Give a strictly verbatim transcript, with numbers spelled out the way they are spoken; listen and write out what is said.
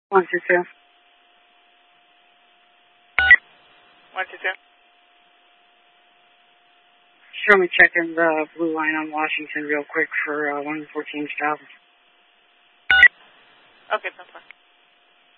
One two two. One two two. Show me checking the blue line on Washington real quick for uh, one fourteen Strouds. Okay, that's fine.